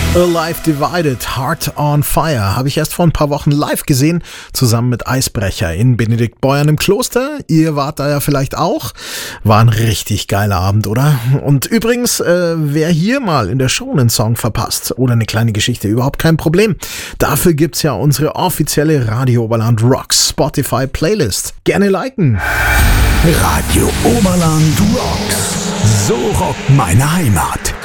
Alive Divided, Heart on Fire habe ich erst vor ein paar Wochen live gesehen, zusammen mit Eisbrecher in Benediktbeuern im Kloster. Ihr wart da ja vielleicht auch. War ein richtig geiler Abend, oder? Und übrigens, wer hier mal in der Show einen Song verpasst oder eine kleine Geschichte, überhaupt kein Problem. Dafür gibt's ja unsere offizielle Radio Oberland Rocks Spotify Playlist. Gerne liken. Radio Oberland Rocks. So rockt meine Heimat.